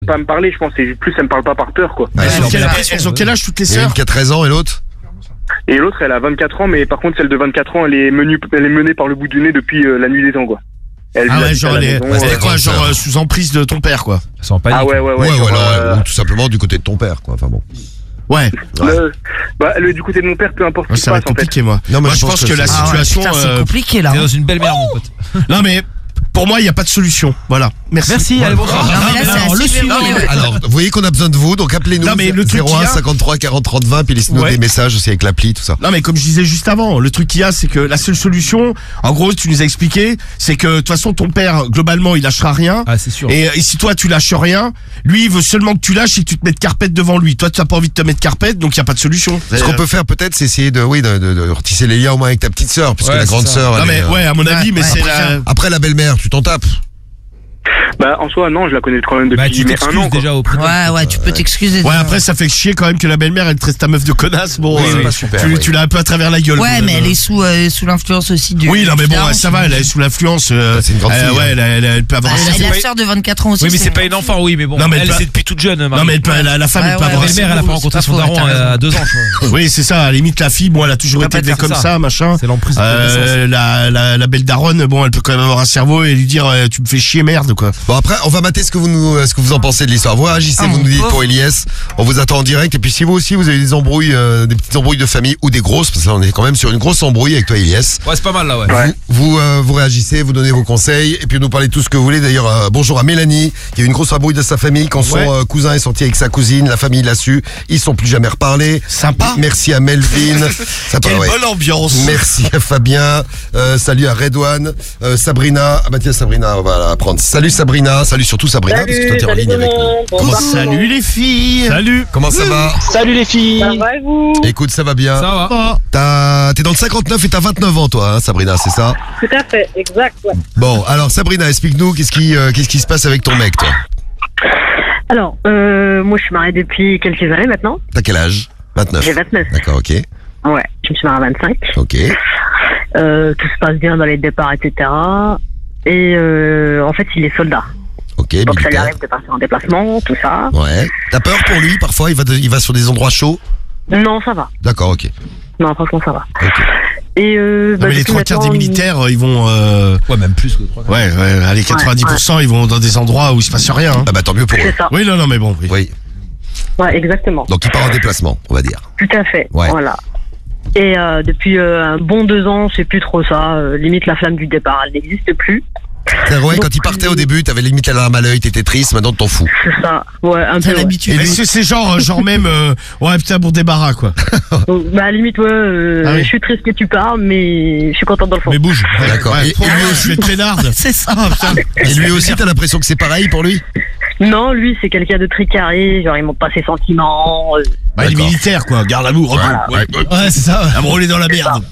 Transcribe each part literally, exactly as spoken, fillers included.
pas me parler, je pense. C'est plus, elle me parle pas par peur, quoi. Ouais, elles, ont quel, elles ont quel âge toutes les sœurs? Une qui a treize ans et l'autre? Et l'autre, elle a vingt-quatre ans, mais par contre, celle de vingt-quatre ans, elle est menue, elle est menée par le bout du nez depuis euh, la nuit des temps, quoi. Elle Ah vit ouais, à genre, la elle est, maison, ouais, c'était euh, quoi, genre sœur. euh, sous emprise de ton père, quoi. Elles sont en panique. Ah ouais, ouais, ouais. Ouais, genre, voilà, euh, ou tout simplement du côté de ton père, quoi. Enfin bon. Ouais. le, bah, le, du côté de mon père, peu importe ce Ouais, qui se ça va passe, être en fait. compliqué, moi. Non, mais moi, je pense que, la c'est- Ah ouais, situation. putain, c'est euh, compliqué là. T'es dans une belle merde, mon pote. Non, mais pour moi, il n'y a pas de solution. Voilà. Merci. Merci, allez, bonsoir. Non, mais là, c'est Alors, assez le suivant. violent, ouais. Alors, vous voyez qu'on a besoin de vous, donc appelez-nous Non, mais le truc zéro un qu'il y a- cinquante-trois quarante trente vingt, puis laissez-nous Ouais. des messages aussi avec l'appli, tout ça. Non, mais comme je disais juste avant, le truc qu'il y a, c'est que la seule solution, en gros, tu nous as expliqué, c'est que de toute façon, ton père, globalement, il lâchera rien. Ah, c'est sûr. Et, et si toi, tu lâches rien, lui, il veut seulement que tu lâches et que tu te mettes carpette devant lui. Toi, tu n'as pas envie de te mettre carpette, donc il n'y a pas de solution. Ce qu'on peut faire peut-être, c'est essayer de, oui, de, de, de retisser les liens au moins avec ta petite sœur, puisque Ouais, la c'est grande ça. sœur. Non, elle mais est, euh, ouais, à mon avis, mais ouais, c'est après, la. Après la belle-mère, tu t'en tapes. Bah, en soi, non, je la connais quand même Bah, depuis tu mais un t'excuses an, quoi. déjà au prix. Ouais, ouais, tu peux t'excuser. Ouais, après, ça fait chier quand même que la belle-mère, elle traite ta meuf de connasse. Bon, Oui, euh, c'est pas super, tu, oui. tu l'as un peu à travers la gueule. Ouais, quoi. mais elle est sous, euh, sous l'influence aussi du. Oui, non, mais du bon, daron, ça va, elle est sous l'influence. euh, C'est une grande euh, fille, Ouais, hein. elle, elle, elle peut avoir Bah, un elle certain- est la pas- sœur de vingt-quatre ans aussi. Oui, mais c'est- c'est pas une enfant, oui, mais bon. Non, mais elle, pas- c'est depuis toute jeune. Non, mais elle peut- la, la femme, Ouais, elle peut ouais, avoir La un belle-mère, elle a pas rencontré c'est son pas faux, daron t'as à deux ans, je crois. Oui, c'est ça, à la limite, la fille, bon, elle a toujours Tu été peux pas élevée faire comme ça. ça, machin. C'est l'emprise de Euh, la, la, la belle daronne, bon, elle peut quand même avoir un cerveau et lui dire, euh, tu me fais chier, merde, quoi. Bon, après, on va mater ce que vous nous, ce que vous en pensez de l'histoire. Vous réagissez, Ah, vous mon nous dites pauvre. pour Elias. On vous attend en direct. Et puis, si vous aussi, vous avez des embrouilles, euh, des petites embrouilles de famille ou des grosses, parce que là, on est quand même sur une grosse embrouille avec toi, Elias. Ouais, c'est pas mal là, ouais. Ouais. Vous, euh, vous réagissez, vous donnez vos conseils, et puis nous parlez tout ce que vous voulez. D'ailleurs, euh, bonjour à Mélanie, qui a eu une grosse embrouille de sa famille quand son Ouais. euh, cousin est sorti avec sa cousine. La famille l'a su. Ils sont plus jamais reparlés. Sympa. Merci à Melvin. Sympa, Quelle ouais. bonne ambiance. Merci à Fabien, euh, salut à Redouane, euh, Sabrina, ah bah tiens Sabrina, on va la prendre. Salut Sabrina, salut surtout Sabrina, parce que toi t'es en ligne avec nous. Comment, Salut les filles. Salut. comment ça va? Salut les filles. Ça va et vous? Écoute, ça va bien. Ça va. T'as- T'es dans le cinquante-neuf et t'as vingt-neuf ans toi, hein, Sabrina, c'est ça? Tout à fait, exact. Ouais. Bon, alors Sabrina, explique-nous qu'est-ce qui, euh, qu'est-ce qui se passe avec ton mec, toi? Alors, euh, moi je suis mariée depuis quelques années maintenant. T'as quel âge? vingt-neuf. J'ai vingt-neuf. D'accord, ok, Ouais, je me suis mariée à vingt-cinq. ok. Euh, tout se passe bien dans les départs, et cetera. Et euh, en fait, il est soldat. Ok, Donc ça lui militaire. arrive de partir en déplacement, tout ça. Ouais. T'as peur pour lui parfois? Il va, de- il va sur des endroits chauds? Non, ça va. D'accord, ok. Non, franchement, ça va. Ok. Et euh, Non, bah, mais les depuis trois quarts des maintenant, militaires, euh, ils vont. Euh... Ouais, même plus que trois. Ouais, ouais, allez, quatre-vingt-dix pour cent, ils vont dans des endroits où il se passe rien. Hein. Ah bah tant mieux pour eux. C'est ça. Oui, non, non, mais bon. Oui. Oui. Ouais, exactement. Donc il part en déplacement, on va dire. Tout à fait. Ouais. Voilà. Et euh, depuis euh, un bon deux ans, c'est plus trop ça. Euh, limite, la flamme du départ, elle n'existe plus. C'est vrai, Donc, quand il partait au début, t'avais limite la larme à l'œil, t'étais triste, maintenant t'en fous. C'est ça. Ouais, un T'as peu. Ouais. l'habitude. Mais c'est c'est genre, euh, genre même, euh, ouais, putain, pour débarras, quoi. Donc, bah, à la limite, ouais, euh, Ah oui. je suis triste que tu pars, mais je suis contente dans le fond. Mais bouge. D'accord. Ouais, Et- et lui je vais être peinarde. C'est ça. Ah, putain. Et lui aussi, t'as l'impression que c'est pareil pour lui? Non, lui, c'est quelqu'un de très carré, genre, il montre pas ses sentiments. euh. Bah, les D'accord. militaires, quoi. Garde l'amour. Ouais, ouais. Ouais, c'est ça. À me rouler dans la merde.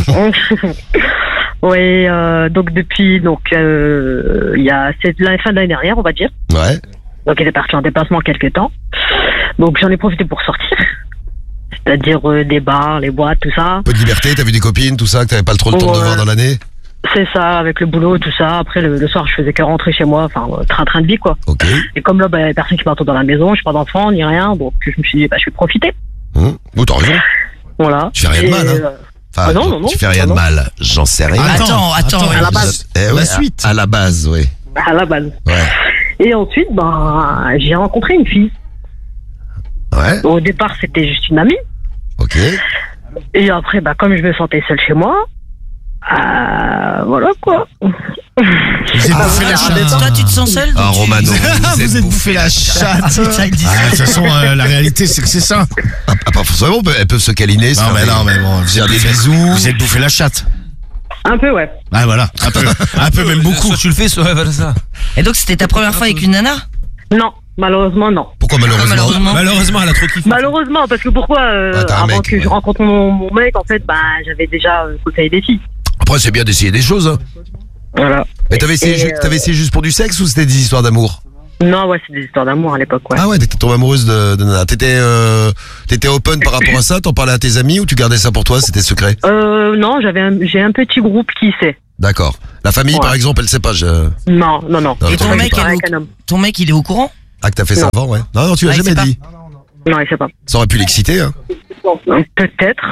Ouais, euh, donc depuis, donc, euh, il y a, c'est la fin de l'année dernière, on va dire. Ouais. Donc, il est parti en déplacement quelques temps. Donc, j'en ai profité pour sortir. C'est-à-dire euh, des bars, les boîtes, tout ça. Peu de liberté, t'as vu des copines, tout ça, que t'avais pas trop le temps de Ouais. voir dans l'année? C'est ça, avec le boulot, tout ça. Après, le, le soir, je faisais que rentrer chez moi, enfin, euh, train-train de vie, quoi. Ok. Et comme là, bah, y a personne qui m'attend dans la maison, j'ai pas d'enfant, ni rien, donc je me suis dit, bah, je vais profiter. Hum. Bon, t'as raison. Voilà. Tu fais rien de Et, mal, hein. euh, Enfin, Ah non, non, non. tu fais rien Ah de non. mal. J'en sais rien. Attends, attends. à la base. Eh ouais, La suite. À, à la base, oui. à la base. Ouais. Et ensuite, ben, j'ai rencontré une fille. Ouais. Au départ, c'était juste une amie. Ok. Et après, bah, comme je me sentais seule chez moi, euh, voilà, quoi. Vous êtes bouffé la Ah, chatte. toi, tu te sens seul? Ah, donc tu- Romano, Vous êtes bouffé la chatte. Ça, il dit Ah, ça. de toute façon, euh, la réalité, c'est que c'est ça. Ah, ah, pas forcément, elles peuvent se câliner, se Non, faire mais des- non, mais bon, vous faire êtes, des vous êtes- bisous. vous êtes bouffé la chatte. Un peu, ouais. Ah, voilà. Un peu, un peu même beaucoup. Soit tu le fais, soit ouais, voilà ça. Et donc, c'était ta première fois avec une nana? Non, malheureusement, non. Pourquoi malheureusement? Malheureusement. Malheureusement, elle a trop kiffé. Malheureusement, parce que pourquoi euh, Ah, t'as un avant mec, que ouais. je rencontre mon, mon mec, en fait, bah, j'avais déjà euh, côtoyé des filles. Après, c'est bien d'essayer des choses, hein. Voilà. Mais t'avais essayé, Et, ju- euh, t'avais essayé juste pour du sexe ou c'était des histoires d'amour? Non, ouais, c'est des histoires d'amour à l'époque, ouais. Ah ouais, t'étais tombée amoureuse de, de Nana. T'étais, euh, t'étais open par rapport à ça? T'en parlais à tes amis ou tu gardais ça pour toi? C'était secret? Euh, non, j'avais un, j'ai un petit groupe qui sait. D'accord. La famille, Ouais. par exemple, elle sait pas. Je... Non, non, non. Non, Et ton ton mec, mec, il elle est avec un au... homme. ton mec, il est au courant? Ah, que t'as fait ça avant, ouais. Non, non, tu l'as Ah, il jamais sait dit. Non, il sait pas. Ça aurait pu l'exciter, hein. Peut-être,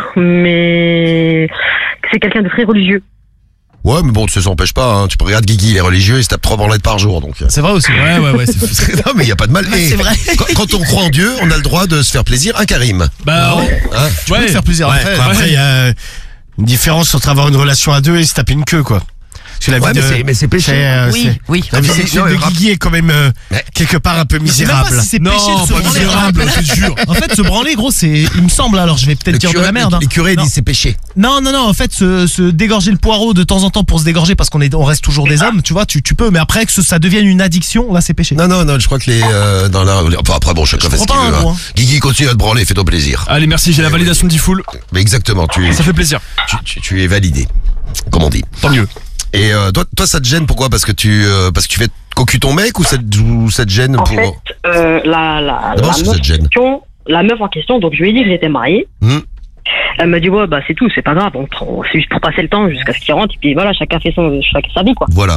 mais c'est quelqu'un de très religieux. Ouais, mais bon, ça s'empêche pas, hein. Tu peux regarder Guigui, il est religieux, il se tape trois branlettes par jour, donc. C'est vrai aussi. Ouais, ouais, ouais. C'est... Non, mais il y a pas de mal. Ouais, Et c'est vrai. Quand, quand on croit en Dieu, on a le droit de se faire plaisir. Un Karim. Bah, ouais. Hein Tu peux te faire plaisir Ouais, après. quoi, après, il y a une différence entre avoir une relation à deux et se taper une queue, quoi. Parce que la Ouais, vie mais de- c'est- mais c'est péché. c'est, euh, Oui, c'est- oui. La vie Non, mais sexuelle c'est- de non, mais Guigui est quand même euh, Mais- quelque part un peu Je sais même pas misérable. si c'est péché Non, de se pas branler. misérable, je te jure. En fait, se branler, gros, c'est, il me semble, alors je vais peut-être Le dire de curé- la merde. hein. Les curés Non. disent c'est péché. Non, non, non, en fait, se, se dégorger le poireau de temps en temps pour se dégorger parce qu'on est, on reste toujours des hommes, tu vois, tu, tu peux, mais après que ce- ça devienne une addiction, là, c'est péché. Non, non, non, je crois que les, euh, dans la, enfin, après, bon, chacun fait ce qu'il comprends veut, pas, hein. gros, hein. Guigui, continue à te branler, fais-toi plaisir. Allez, merci, j'ai la validation de Diffoul. Mais exactement, tu, Ça fait plaisir. tu, tu, tu es validé. Comme on dit. Tant mieux. Et, euh, toi, toi, ça te gêne pourquoi? Parce que tu, euh, parce que tu fais cocu ton mec ou ça te, ou ça te gêne En pour, fait, euh, la, la, D'abord, la, est-ce que meuf ça te gêne en question, la meuf en question, donc je lui ai dit que j'étais mariée. Hmm. Elle m'a dit, ouais, bah c'est tout, c'est pas grave, on, on- c'est juste pour passer le temps jusqu'à ce qu'il rentre, et puis voilà, chacun fait son, chacun sa vie, quoi. Voilà.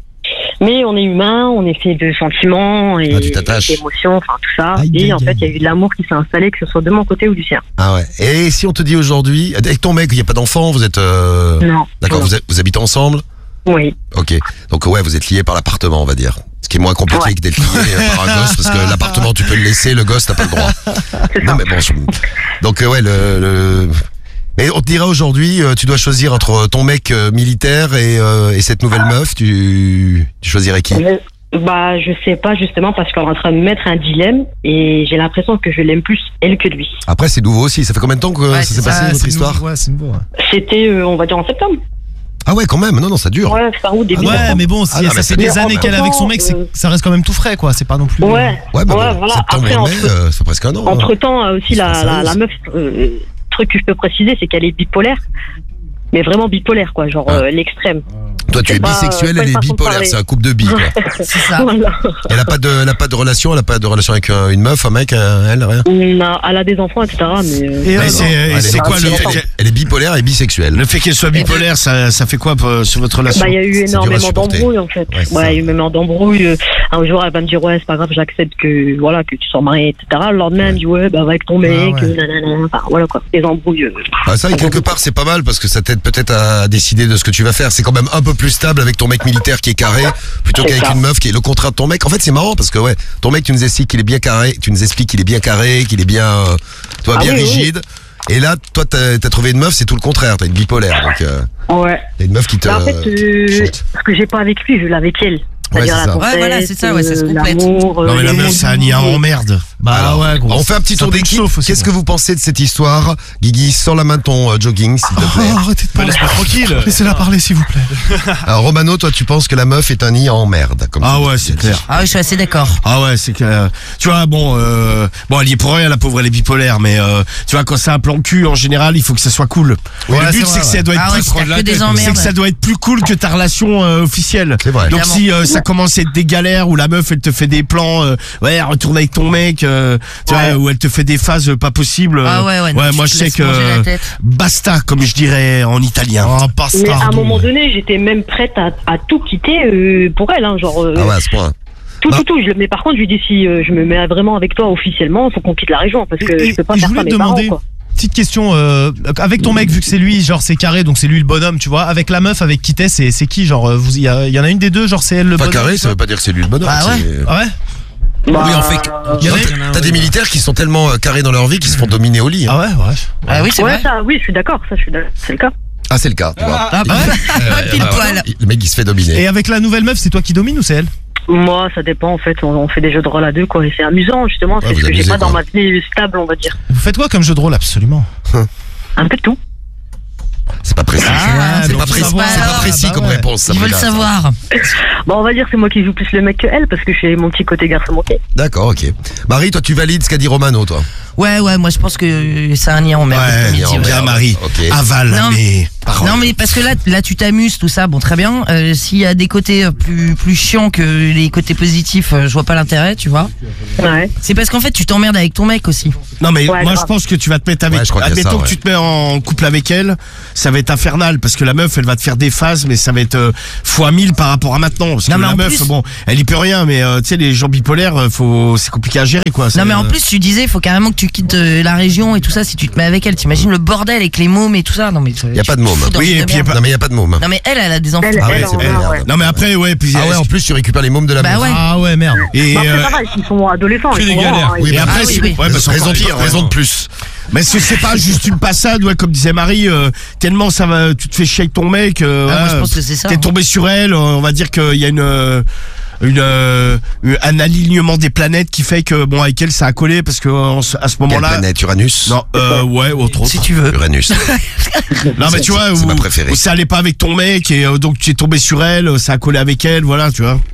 Mais on est humain, on est fait de sentiments et Ah, tu t'attaches. d'émotions, enfin tout ça. Aïe, et aïe, en fait, aïe. il y a eu de l'amour qui s'est installé, que ce soit de mon côté ou du sien. Ah ouais. Et si on te dit aujourd'hui, avec ton mec, il n'y a pas d'enfant, vous êtes, euh, Non. d'accord, Non. vous, êtes- vous habitez ensemble? Oui. Ok. Donc ouais, vous êtes liés par l'appartement, on va dire. Ce qui est moins compliqué Ouais. que d'être lié euh, par un gosse, parce que l'appartement, tu peux le laisser, le gosse, t'as pas le droit. C'est Non ça. mais bon. je- Donc euh, ouais, le, le... Mais on te dira aujourd'hui, euh, tu dois choisir entre ton mec euh, militaire et, euh, et cette nouvelle meuf. Tu, tu choisirais qui? Je- Bah, je sais pas, justement, parce qu'on est en train de me mettre un dilemme et j'ai l'impression que je l'aime plus elle que lui. Après, c'est nouveau aussi. Ça fait combien de temps que Ouais, ça s'est c'est passé Ah, votre c'est histoire? nouveau, ouais, c'est nouveau. ouais. C'était, euh, on va dire, en septembre. Ah ouais, quand même. Non, non, ça dure. Ouais, fin août, début Ouais, septembre. mais bon, si Ah non, mais ça c'est fait des bien, années mais qu'elle est avec son mec, c'est- euh, ça reste quand même tout frais, quoi. C'est pas non plus. Ouais, Ouais, mais ouais, bon, voilà. septembre Après, et mai, entre, euh, ça fait presque un an. hein. entre temps, aussi, la, C'est la, la sérieuse. meuf, euh, truc que je peux préciser, c'est qu'elle est bipolaire. Mais vraiment bipolaire, quoi, genre Ah. euh, l'extrême. Toi, tu c'est es pas- bisexuel, pas elle une est façon de bipolaire. parler. C'est un couple de bi, quoi. C'est ça. Voilà. Elle a pas de, elle a pas de relation, elle a pas de relation avec euh, une meuf, un mec, euh, elle, rien. On a- Elle a des enfants, et cetera. Mais, euh, Et, euh, Mais non. c'est, et Elle c'est est- quoi le elle, fait, est- elle est bipolaire et bisexuelle. le fait qu'elle soit bipolaire, ça, ça fait quoi euh, sur votre relation? bah, il y a eu dur à énormément supporter. d'embrouilles, en fait. Ouais, c'est Ouais, ça. il y a eu énormément d'embrouilles. Euh, Un jour, elle va me dire, ouais, c'est pas grave, j'accepte que, voilà, que tu sois marié, et cetera. Le lendemain, elle me dit, ouais, bah, va avec ton mec, Ah ouais. euh, nanana. Enfin, voilà, quoi. Des embrouilles. euh. Ah, ça, et quelque part, c'est pas mal parce que ça t'aide peut-être à décider de ce que tu vas faire. C'est quand même un peu plus stable avec ton mec militaire qui est carré plutôt C'est qu'avec ça. une meuf qui est le contraire de ton mec. En fait, c'est marrant parce que ouais, ton mec, tu nous expliques qu'il est bien carré, tu nous expliques qu'il est bien carré, qu'il est bien, euh, toi, Ah bien oui, oui. rigide. Et là, toi, t'as as trouvé une meuf, c'est tout le contraire. T'as une bipolaire, donc euh, Ouais. t'as une meuf qui te. Bah, en fait, euh, chante. ce que j'ai pas avec lui, je l'ai avec elle. Ouais, C'est-à-dire c'est la ça. tendresse, Ouais, voilà, c'est ça, ouais, ça se euh, complète. l'amour, euh, Non mais la les meuf, mots c'est un doux. nid en merde. Bah Alors, ouais, gros. on fait un petit Ça tour peut être d'équipe. chauffe aussi, Qu'est-ce que gros. vous pensez de cette histoire? Guigui, sors la main de ton euh, jogging, s'il te plaît. Oh, arrêtez de parler. Laisse-moi tranquille. Laissez-la parler, s'il vous plaît. Alors, Romano, toi, tu penses que la meuf est un nid en merde, comme Ah tu ouais, dis. c'est clair. Ah oui, je suis assez d'accord. Ah ouais, c'est que tu vois, bon, euh, bon, elle y est pour rien, la pauvre, elle est bipolaire, mais euh, tu vois, quand c'est un plan cul, en général, il faut que ça soit cool. Ouais, le but, c'est c'est vrai, que ça doit être Ah ouais, plus, si t'as que des emmerdes. c'est que ça doit être plus cool que ta relation euh, officielle. C'est vrai. Donc Clairement. si euh, ça commence à être des galères où la meuf, elle te fait des plans, euh, ouais, retourne avec ton mec, euh, tu Ouais. vois, où elle te fait des phases euh, pas possibles. Ah ouais, ouais. non, tu moi te je sais laisses que manger la euh, tête. basta, comme je dirais en italien. Oh, Mais bastard. à un moment donné, j'étais même prête à, à tout quitter euh, pour elle, hein, genre euh, Ah ouais, à ce point. tout, Non. tout, tout. Je, le- mais par contre, je lui dis si euh, je me mets vraiment avec toi officiellement, faut qu'on quitte la région parce que Et- je peux pas et je faire voulais ça à te mes parents, demander- quoi. Petite question, euh, avec ton mec, vu que c'est lui, genre c'est carré, donc c'est lui le bonhomme, tu vois. Avec la meuf, avec qui t'es, c'est c'est qui, genre, euh, vous, il y, a- il y en a une des deux, genre c'est elle le Pas bonhomme. carré, tu ça vois veut pas dire que c'est lui le bonhomme. Bah ouais. c'est- Ah ouais. Bah, Oui, en fait, Il y en a- non, t'as- t'as des militaires qui sont tellement euh, carrés dans leur vie qu'ils se font dominer au lit. hein. Ah ouais, ouais. Ah oui, c'est ouais, vrai. ça, oui, je suis d'accord, ça, je suis d'accord, c'est le cas. Ah, c'est le cas, tu vois. Ah bah ouais. Pile bah, poil. Le mec, il se fait dominer. Et avec la nouvelle meuf, c'est toi qui domine ou c'est elle? Moi, ça dépend en fait. On, on fait des jeux de rôle à deux, quoi, et c'est amusant justement. Ouais, c'est vous ce que j'ai amusez, pas dans quoi. ma vie stable, on va dire. Vous faites quoi comme jeu de rôle? Absolument. Un peu de tout. C'est pas précis. Ah, c'est donc pas faut précis, savoir. c'est pas Ah, précis bah comme ouais. réponse. Ils veulent Sabrina, ça. savoir. Bon, on va dire c'est moi qui joue plus le mec que elle parce que j'ai mon petit côté garçon manqué. D'accord, ok. Marie, toi, tu valides ce qu'a dit Romano, toi. Ouais, ouais, moi je pense que c'est un lien en mer. Ouais, comme il dit, ouais. bien Marie. Ok. Avale Non. mes paroles. Non mais parce que là, là tu t'amuses tout ça, bon très bien. Euh, S'il y a des côtés euh, plus plus chiants que les côtés positifs, euh, je vois pas l'intérêt, tu vois. Ouais. C'est parce qu'en fait tu t'emmerdes avec ton mec aussi. Non mais Ouais, moi grave. je pense que tu vas te mettre avec. Ouais, je crois qu'il y a Admettons ça, que ouais. tu te mets en couple avec elle, ça va être infernal parce que la meuf elle va te faire des phases, mais ça va être euh, fois mille par rapport à maintenant. Parce Non, que mais la en meuf, plus- bon, elle y peut rien, mais euh, tu sais les gens bipolaires, euh, faut, c'est compliqué à gérer quoi. C'est, Non mais en euh, plus tu disais, faut carrément que tu quittes euh, la région et tout ça si tu te mets avec elle. T'imagines le bordel avec les mômes et tout ça. Non mais Y a pas de mômes. Oui, et puis y a pas- Non mais il y a pas de môme. Non mais elle, elle a des enfants. Elle, Ah ouais, elle, c'est en bien, a, merde. ouais. Non mais après ouais, puis Ah ouais, en plus tu récupères les mômes de la Bah meuf. ouais. Ah ouais, merde. et Bah, après, euh, ça va, ils sont adolescents. que ils des sont galères. grands, hein, oui, ils mais sont- après Ah oui, c'est oui. ouais, bah, c'est raison, encore de, pire, raison ouais. de plus. Mais c'est c'est pas juste une passade, ouais, comme disait Marie, euh, tellement ça va, tu te fais chier avec ton mec, euh, Ah, moi, voilà, je pense que c'est ça, t'es hein. tombé sur elle, euh, on va dire qu'il y a une, euh, une, euh, un alignement des planètes qui fait que bon avec elle ça a collé parce que euh, à ce Quelle moment-là, planète Uranus. non, euh, ouais, autre autre. Si tu veux. Uranus. Non mais tu vois, c'est où, ma préférée. où ça allait pas avec ton mec et euh, donc tu es tombé sur elle, euh, ça a collé avec elle, voilà, tu vois.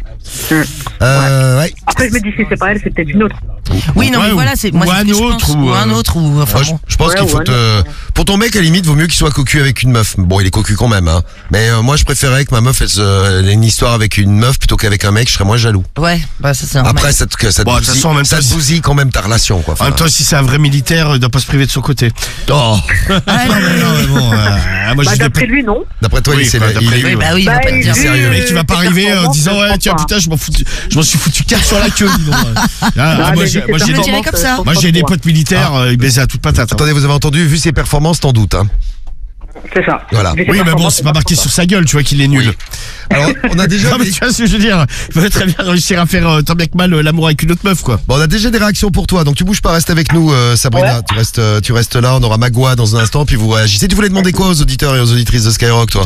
Euh, ouais. Après, je me dis, si c'est pas elle, c'est peut-être une autre. Oui non Ouais, mais ou- voilà, c'est moi ou c'est ce un que je autre, pense. ou, Ou un euh, autre ou enfin Moi, je, bon. je pense Ouais, qu'il faut ouais, te... Pour ton mec, à la limite, vaut mieux qu'il soit cocu avec une meuf. Bon, il est cocu quand même, hein. Mais euh, moi, je préférais que ma meuf, elle, se- elle ait une histoire avec une meuf plutôt qu'avec un mec. Je serais moins jaloux. Ouais, bah ça c'est normal. Après, ça te, ça te Bon, de toute bousille, façon, en même ça temps, te c'est- bousille quand même ta relation, quoi. En même temps, si c'est un vrai militaire, il doit pas se priver de son côté. Oh. Allez. Non, mais bon, euh, moi Bah, j'ai des d'après lui, non. D'après toi, Oui, il, c'est enfin, le- d'après il est- lui, Oui, bah oui, il va Bah, pas te il- dire. sérieux, mec qui va pas C'est arriver en performance, disant je ouais comprends tiens pas. putain je m'en fous je m'en suis foutu quatre sur la queue dis donc. Ah, ah, Ah, moi mais j'ai c'est moi, j'ai Je des- le dirais comme ça. moi, j'ai des potes militaires euh, ils baisaient à toute patate hein. Attendez, vous avez entendu, vu ses performances, t'en doutes, hein. C'est ça. Voilà. Mais Oui mais bon performance, c'est pas marqué sur sa gueule tu vois qu'il est nul. Oui. Alors, on a déjà Non mais des... tu vois ce que je veux dire, il peut très bien réussir à faire euh, tant bien que mal euh, l'amour avec une autre meuf quoi. Bon, on a déjà des réactions pour toi, donc tu bouges pas, reste avec nous, euh, Sabrina. Tu restes, euh, tu restes là, on aura Magua dans un instant, puis vous réagissez. Tu voulais demander quoi aux auditeurs et aux auditrices de Skyrock, toi?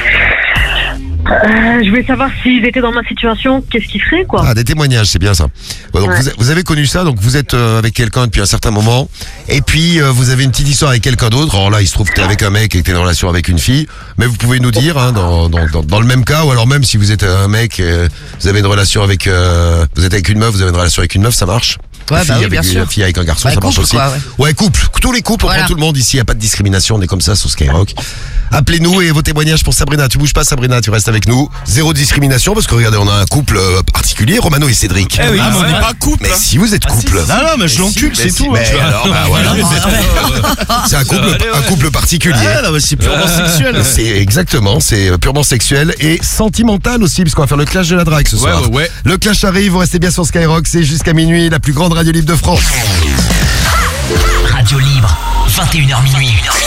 Euh, je voulais savoir s'ils étaient dans ma situation, qu'est-ce qu'ils feraient, quoi. Ah, des témoignages, c'est bien ça. Ouais, donc Ouais. vous, vous avez connu ça, donc vous êtes euh, avec quelqu'un depuis un certain moment, et puis euh, vous avez une petite histoire avec quelqu'un d'autre. Alors là, il se trouve que t'es avec un mec et que t'es en relation avec une fille, mais vous pouvez nous dire, hein, dans, dans, dans, dans le même cas, ou alors même si vous êtes un mec, euh, vous avez une relation avec, euh, vous êtes avec une meuf, vous avez une relation avec une meuf, ça marche. Ouais, Une bah fille oui, avec bien une sûr. fille avec un garçon, Bah, ça marche couple, aussi. quoi, ouais. couple, tous les couples, on Voilà. prend tout le monde ici, il n'y a pas de discrimination, on est comme ça sur Skyrock. Appelez-nous et vos témoignages pour Sabrina. Tu bouges pas, Sabrina, tu restes avec nous. Zéro discrimination parce que regardez, on a un couple euh, particulier, Romano et Cédric. Eh oui, Ah, mais on ouais. n'est pas couple. Mais hein. si vous êtes couple. Non non mais je l'encule Mais c'est si, tout. mais hein, tu vois. alors, bah voilà. C'est un couple, un couple particulier. Ah, non, mais c'est purement sexuel. C'est exactement, c'est purement sexuel et sentimental aussi, puisqu'on va faire le clash de la drague ce Ouais, soir. ouais, ouais. Le clash arrive, vous restez bien sur Skyrock, c'est jusqu'à minuit, la plus grande radio libre de France. Radio libre, vingt et une heures minuit.